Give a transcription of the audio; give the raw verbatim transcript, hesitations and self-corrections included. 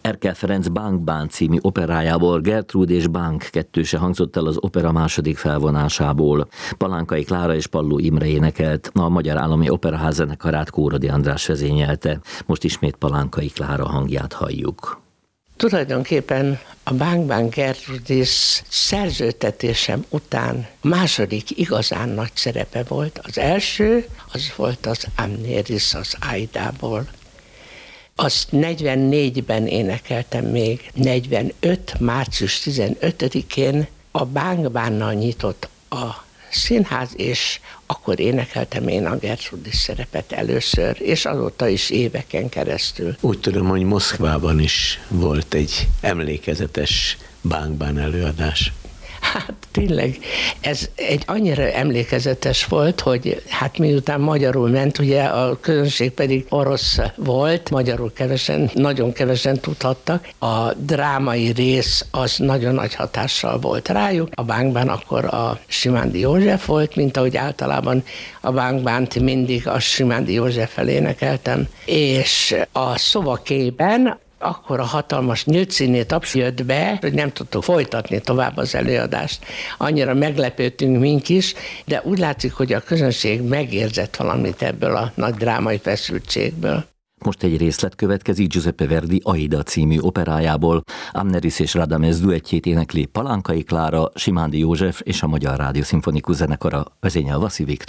Erkel Ferenc Bánk Bán című operájából Gertrud és Bánk kettőse hangzott el az opera második felvonásából. Palánkai Klára és Palló Imre énekelt, a Magyar Állami Operaház zenekarát Kórodi András vezényelte. Most ismét Palánkai Klára hangját halljuk. Tulajdonképpen a Bánk Bán Gertrudis szerzőtetésem után második igazán nagy szerepe volt. Az első, az volt az Amnéris az Aidából. Azt negyvennégyben énekeltem még, negyvenöt. március tizenötödikén a Bánk Bánnal nyitott a színház, és akkor énekeltem én a Gertrudis szerepet először, és azóta is éveken keresztül. Úgy tudom, hogy Moszkvában is volt egy emlékezetes Bánk Bán előadás. Hát tényleg, ez egy annyira emlékezetes volt, hogy hát miután magyarul ment, ugye a közönség pedig orosz volt, magyarul kevesen, nagyon kevesen tudhattak. A drámai rész az nagyon nagy hatással volt rájuk. A Bánk Bán akkor a Simándi József volt, mint ahogy általában a Bánk Bánt mindig a Simándi Józseffel énekeltem, és a szovakében akkor a hatalmas nyílt színé taps jött be, hogy nem tudtuk folytatni tovább az előadást. Annyira meglepődtünk mink is, de úgy látszik, hogy a közönség megérzett valamit ebből a nagy drámai feszültségből. Most egy részlet következik Giuseppe Verdi Aida című operájából. Amneris és Radames duettjét énekli Palánkai Klára, Simándi József és a Magyar Rádió Szimfonikus Zenekara, vezényel Vaszi Viktor.